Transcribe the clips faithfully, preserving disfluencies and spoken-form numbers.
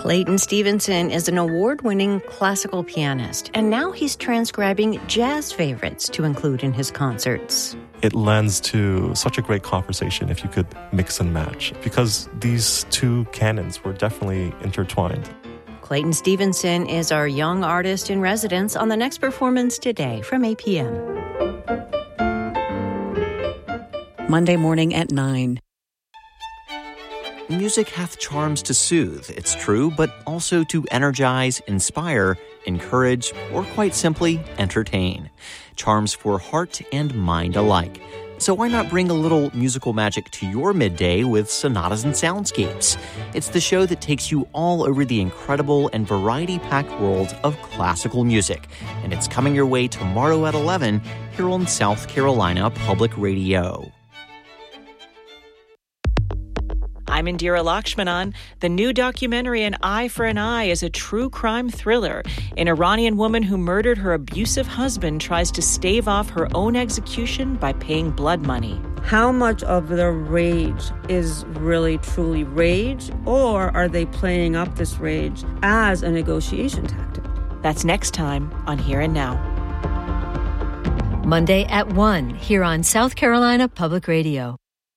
Clayton Stevenson is an award-winning classical pianist, and now he's transcribing jazz favorites to include in his concerts. It lends to such a great conversation if you could mix and match, because these two canons were definitely intertwined. Clayton Stevenson is our young artist in residence on the next performance today from eight p.m. Monday morning at nine. Music hath charms to soothe, it's true, but also to energize, inspire, encourage, or quite simply, entertain. Charms for heart and mind alike. So why not bring a little musical magic to your midday with Sonatas and Soundscapes? It's the show that takes you all over the incredible and variety-packed world of classical music. And it's coming your way tomorrow at eleven here on South Carolina Public Radio. I'm Indira Lakshmanan. The new documentary An Eye for an Eye is a true crime thriller. An Iranian woman who murdered her abusive husband tries to stave off her own execution by paying blood money. How much of their rage is really truly rage, or are they playing up this rage as a negotiation tactic? That's next time on Here and Now. Monday at one here on South Carolina Public Radio.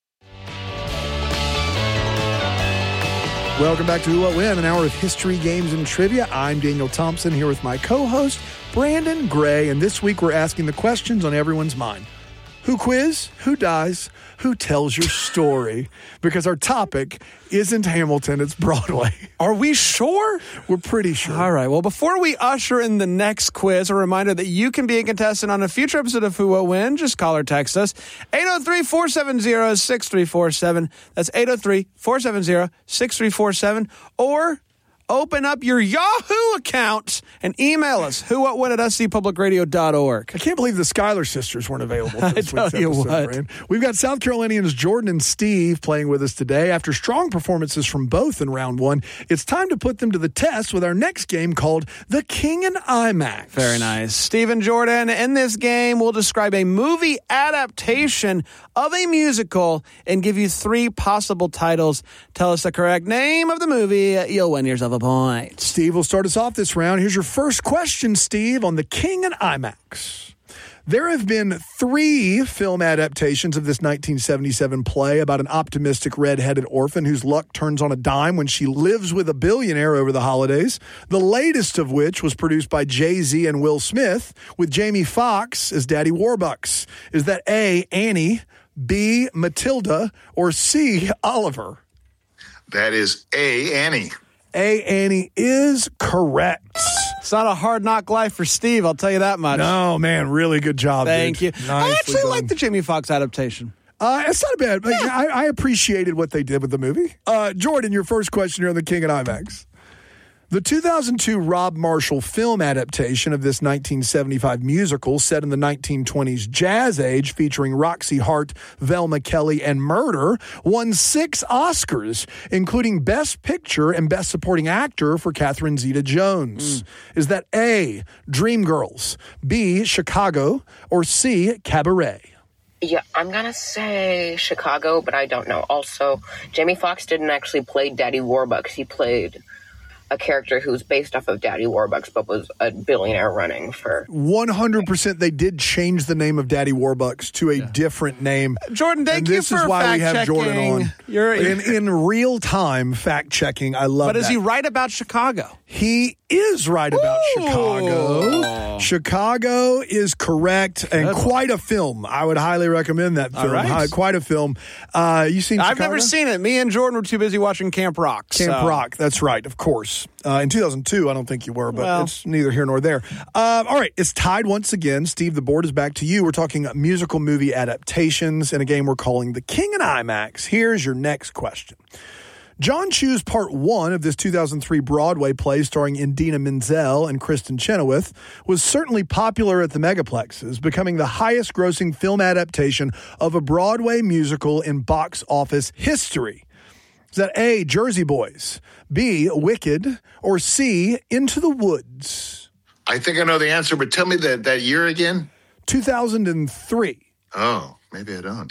Welcome back to Who, What, When, an hour of history, games, and trivia. I'm Daniel Thompson here with my co-host, Brandon Gray, and this week we're asking the questions on everyone's mind. Who quiz? Who dies? Who tells your story? Because our topic isn't Hamilton, it's Broadway. Are we sure? We're pretty sure. All right. Well, before we usher in the next quiz, a reminder that you can be a contestant on a future episode of Who, What, When. Just call or text us. eight oh three, four seven zero, six three four seven. That's eight oh three, four seven zero, six three four seven. Or open up your Yahoo account and email us, who what when at s c public radio dot org. I can't believe the Schuyler sisters weren't available for this I week's tell you episode, what. Brian. We've got South Carolinians Jordan and Steve playing with us today. After strong performances from both in round one, it's time to put them to the test with our next game called The King and IMAX. Very nice. Steve and Jordan, in this game, we'll describe a movie adaptation of a musical and give you three possible titles. Tell us the correct name of the movie. You'll win yourself a point. Steve will start us off this round. Here's your first question, Steve, on The King and IMAX. There have been three film adaptations of this nineteen seventy-seven play about an optimistic red-headed orphan whose luck turns on a dime when she lives with a billionaire over the holidays. The latest of which was produced by Jay-Z and Will Smith with Jamie Foxx as Daddy Warbucks. Is that A, Annie, B, Matilda, or C, Oliver? That is A, Annie. A, Annie is correct. It's not a hard knock life for Steve, I'll tell you that much. No, man, really good job. Thank dude. you. Nicely I actually done. like the Jamie Foxx adaptation. Uh, it's not bad. But yeah. I, I appreciated what they did with the movie. Uh, Jordan, your first question here on The King and IMAX. The two thousand two Rob Marshall film adaptation of this nineteen seventy-five musical set in the nineteen twenties jazz age featuring Roxy Hart, Velma Kelly, and Murder won six Oscars, including Best Picture and Best Supporting Actor for Catherine Zeta-Jones. Mm. Is that A, Dreamgirls, B, Chicago, or C, Cabaret? Yeah, I'm going to say Chicago, but I don't know. Also, Jamie Foxx didn't actually play Daddy Warbucks. He played a character who's based off of Daddy Warbucks, but was a billionaire running for... one hundred percent they did change the name of Daddy Warbucks to a yeah. different name. Jordan, thank and you this for is why fact we have checking. Jordan on. You're... In, in real time fact checking. I love but that. But is he right about Chicago? He is right about Ooh. Chicago. Chicago is correct, and Good. Quite a film. I would highly recommend that film. Right. Hi, quite a film. Uh, you seen Chicago? I've never seen it. Me and Jordan were too busy watching Camp Rock. Camp so. Rock, that's right, of course. Uh, in two thousand two, I don't think you were, but well. It's neither here nor there. Uh, all right, it's tied once again. Steve, the board is back to you. We're talking musical movie adaptations in a game we're calling The King and IMAX. Here's your next question. John Chu's Part one of this two thousand three Broadway play starring Idina Menzel and Kristen Chenoweth was certainly popular at the megaplexes, becoming the highest-grossing film adaptation of a Broadway musical in box office history. Is that A, Jersey Boys, B, Wicked, or C, Into the Woods? I think I know the answer, but tell me that, that year again. two thousand three. Oh, maybe I don't.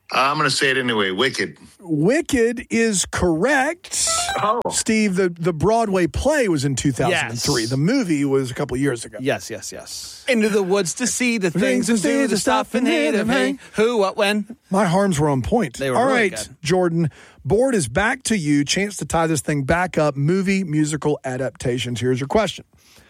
Uh, I'm going to say it anyway. Wicked. Wicked is correct. Oh. Steve, the, the Broadway play was in two thousand three. Yes. The movie was a couple of years ago. Yes, yes, yes. Into the woods to see the Things things and and do see the the stuff and hit and hang. Who, what, when? My harms were on point. They were All really right, good. Jordan, board is back to you. Chance to tie this thing back up. Movie musical adaptations. Here's your question.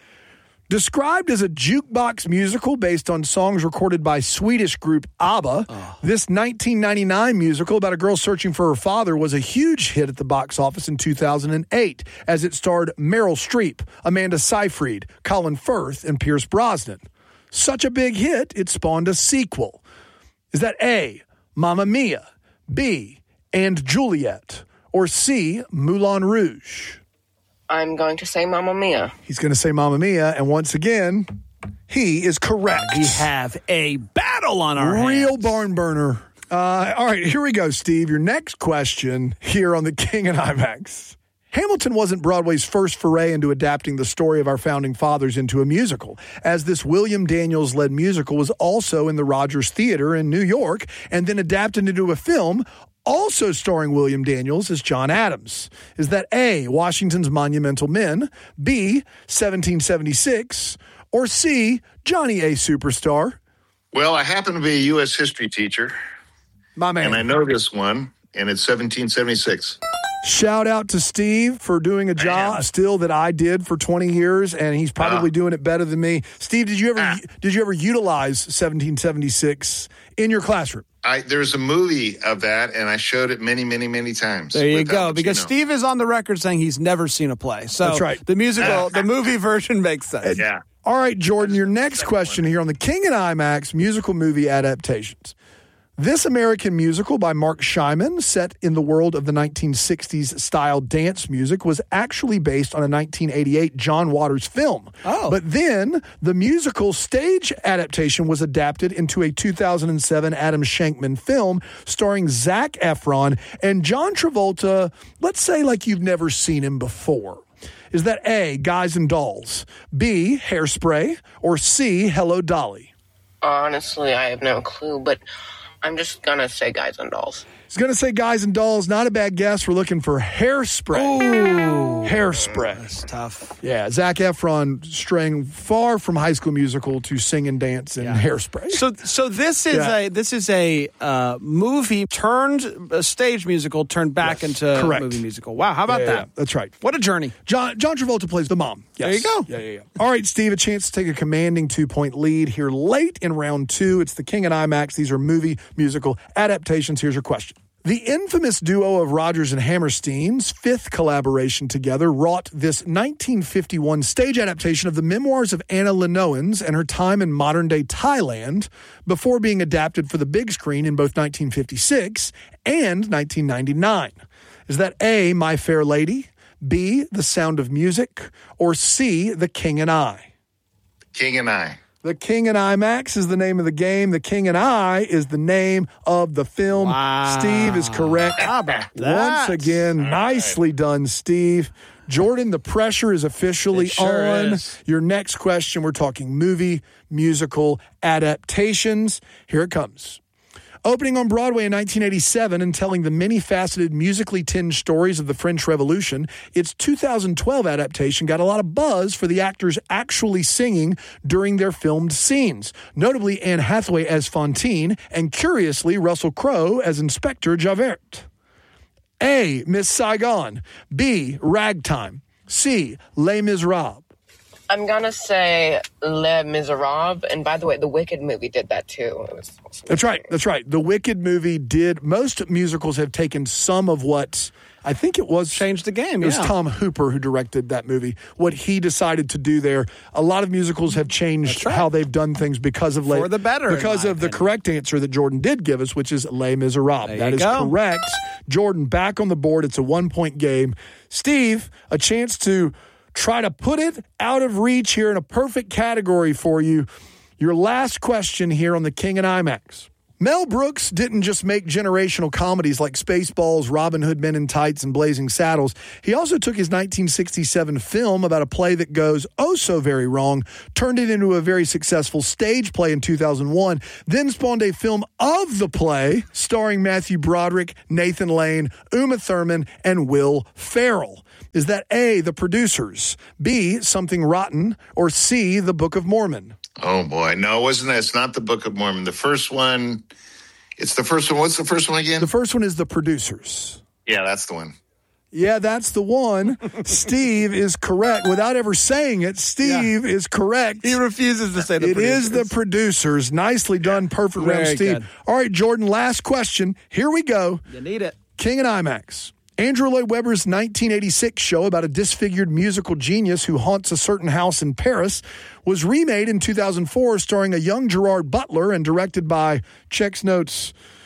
Described as a jukebox musical based on songs recorded by Swedish group ABBA, oh. this nineteen ninety-nine musical about a girl searching for her father was a huge hit at the box office in two thousand eight, as it starred Meryl Streep, Amanda Seyfried, Colin Firth, and Pierce Brosnan. Such a big hit, it spawned a sequel. Is that A, Mamma Mia, B, And Juliet, or C, Moulin Rouge? I'm going to say Mamma Mia. He's going to say Mamma Mia, and once again, he is correct. We have a battle on our Real hands. barn burner. Uh, all right, here we go, Steve. Your next question here on The King and IMAX. Hamilton wasn't Broadway's first foray into adapting the story of our founding fathers into a musical, as this William Daniels-led musical was also in the Rogers Theater in New York and then adapted into a film also starring William Daniels as John Adams. Is that A, Washington's Monumental Men, B, seventeen seventy-six, or C, Johnny A. Superstar? Well, I happen to be a U S history teacher. My man. And I know this one, and it's seventeen seventy-six. Shout out to Steve for doing a job Man. still that I did for twenty years, and he's probably Ah. doing it better than me. Steve, did you ever Ah. did you ever utilize seventeen seventy-six in your classroom? I, there's a movie of that, and I showed it many, many, many times. There you with go. Al Because Pacino. Steve is on the record saying he's never seen a play. So That's right. the musical, the movie version makes sense. Yeah. All right, Jordan, your next question here on the King and IMAX musical movie adaptations. This American musical by Mark Shyman, set in the world of the nineteen sixties style dance music, was actually based on a nineteen eighty-eight John Waters film. Oh. But then the musical stage adaptation was adapted into a two thousand seven Adam Shankman film starring Zac Efron and John Travolta, let's say like you've never seen him before. Is that A, Guys and Dolls, B, Hairspray, or C, Hello, Dolly? Honestly, I have no clue, but I'm just going to say Guys and Dolls. He's going to say Guys and Dolls. Not a bad guess. We're looking for Hairspray. Ooh. Hairspray. That's tough. Yeah, Zac Efron straying far from High School Musical to sing and dance in Yeah. Hairspray. So, so this is Yeah. a this is a uh, movie turned a stage musical turned back Yes, into correct. a movie musical. Wow, how about Yeah, yeah, that? yeah. That's right. What a journey! John John Travolta plays the mom. Yes. There you go. Yeah, yeah, yeah. All right, Steve, a chance to take a commanding two-point lead here late in round two. It's The King and IMAX. These are movie musical adaptations. Here's your question. The infamous duo of Rodgers and Hammerstein's fifth collaboration together wrought this nineteen fifty-one stage adaptation of the memoirs of Anna Lenowens and her time in modern-day Thailand before being adapted for the big screen in both nineteen fifty-six and nineteen ninety-nine. Is that A, My Fair Lady, B, The Sound of Music, or C, The King and I? King and I. The King and IMAX is the name of the game. The King and I is the name of the film. Wow. Steve is correct. How about that? Once again, nicely done, Steve. Jordan, the pressure is officially It sure on. is. Your next question, we're talking movie, musical adaptations. Here it comes. Opening on Broadway in nineteen eighty-seven and telling the many-faceted, musically tinged stories of the French Revolution, its two thousand twelve adaptation got a lot of buzz for the actors actually singing during their filmed scenes, notably Anne Hathaway as Fantine and, curiously, Russell Crowe as Inspector Javert. A, Miss Saigon. B, Ragtime. C, Les Miserables. I'm going to say Les Miserables. And by the way, the Wicked movie did that too. It was awesome. That's right. That's right. The Wicked movie did. Most musicals have taken some of what I think it was Changed the game. It was yeah. Tom Hooper who directed that movie. What he decided to do there. A lot of musicals have changed right. how they've done things because of For La- the better, in because my of the opinion. correct answer that Jordan did give us, which is Les Miserables. There That you is go. correct. Jordan back on the board. It's a one point game. Steve, a chance to try to put it out of reach here in a perfect category for you. Your last question here on the King and IMAX. Mel Brooks didn't just make generational comedies like Spaceballs, Robin Hood Men in Tights, and Blazing Saddles. He also took his nineteen sixty-seven film about a play that goes oh so very wrong, turned it into a very successful stage play in two thousand one, then spawned a film of the play starring Matthew Broderick, Nathan Lane, Uma Thurman, and Will Ferrell. Is that A, The Producers, B, Something Rotten, or C, The Book of Mormon? Oh, boy. No, it wasn't that. It's not the Book of Mormon. The first one, it's the first one. What's the first one again? The first one is The Producers. Yeah, that's the one. Yeah, that's the one. Steve is correct. Without ever saying it, Steve yeah. is correct. He refuses to say the it producers. It is The Producers. Nicely done. Perfect Very round, Steve. good. All right, Jordan, last question. Here we go. You need it. King and IMAX. Andrew Lloyd Webber's nineteen eighty-six show about a disfigured musical genius who haunts a certain house in Paris was remade in two thousand four, starring a young Gerard Butler and directed by, checks notes,